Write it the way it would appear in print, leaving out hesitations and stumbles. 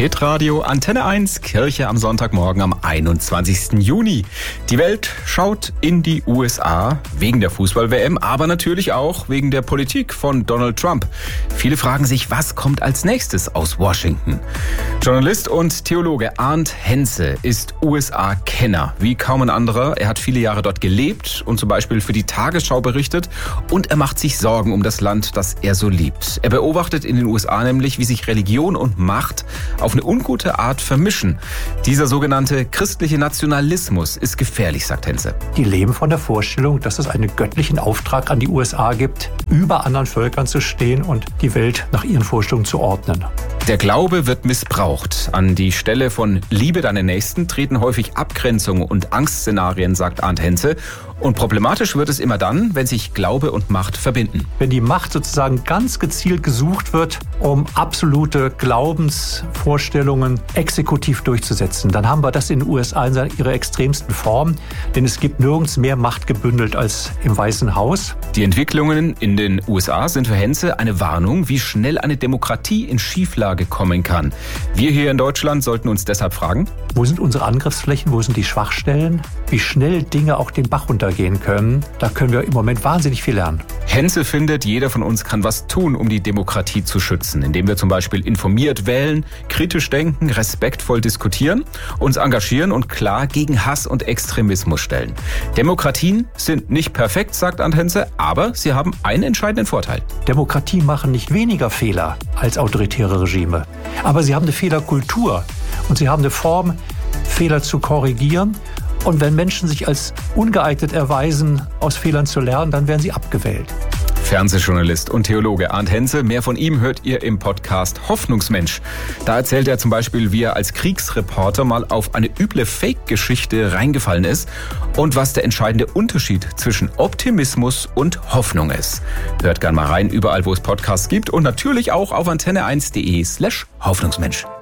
Hitradio Antenne 1, Kirche am Sonntagmorgen am 21. Juni. Die Welt schaut in die USA wegen der Fußball-WM, aber natürlich auch wegen der Politik von Donald Trump. Viele fragen sich, was kommt als nächstes aus Washington? Journalist und Theologe Arndt Henze ist USA-Kenner, wie kaum ein anderer. Er hat viele Jahre dort gelebt und zum Beispiel für die Tagesschau berichtet und er macht sich Sorgen um das Land, das er so liebt. Er beobachtet in den USA nämlich, wie sich Religion und Macht auf eine ungute Art vermischen. Dieser sogenannte christliche Nationalismus ist gefährlich, sagt Henze. Die leben von der Vorstellung, dass es einen göttlichen Auftrag an die USA gibt, über anderen Völkern zu stehen und die Welt nach ihren Vorstellungen zu ordnen. Der Glaube wird missbraucht. An die Stelle von Liebe deinen Nächsten treten häufig Abgrenzungen und Angstszenarien, sagt Arndt Henze. Und problematisch wird es immer dann, wenn sich Glaube und Macht verbinden. Wenn die Macht sozusagen ganz gezielt gesucht wird, um absolute Glaubensvorstellungen exekutiv durchzusetzen, dann haben wir das in den USA in ihrer extremsten Form. Denn es gibt nirgends mehr Macht gebündelt als im Weißen Haus. Die Entwicklungen in den USA sind für Henze eine Warnung, wie schnell eine Demokratie in Schieflage kommen kann. Wir hier in Deutschland sollten uns deshalb fragen: Wo sind unsere Angriffsflächen? Wo sind die Schwachstellen? Wie schnell Dinge auch den Bach runtergehen können? Da können wir im Moment wahnsinnig viel lernen. Henze findet, jeder von uns kann was tun, um die Demokratie zu schützen, indem wir zum Beispiel informiert wählen, kritisch denken, respektvoll diskutieren, uns engagieren und klar gegen Hass und Extremismus stellen. Demokratien sind nicht perfekt, sagt Arndt Henze, aber sie haben einen entscheidenden Vorteil. Demokratien machen nicht weniger Fehler als autoritäre Regime, aber sie haben eine Fehlerkultur und sie haben eine Form, Fehler zu korrigieren. Und wenn Menschen sich als ungeeignet erweisen, aus Fehlern zu lernen, dann werden sie abgewählt. Fernsehjournalist und Theologe Arndt Henze. Mehr von ihm hört ihr im Podcast Hoffnungsmensch. Da erzählt er zum Beispiel, wie er als Kriegsreporter mal auf eine üble Fake-Geschichte reingefallen ist und was der entscheidende Unterschied zwischen Optimismus und Hoffnung ist. Hört gern mal rein, überall wo es Podcasts gibt und natürlich auch auf antenne1.de/Hoffnungsmensch.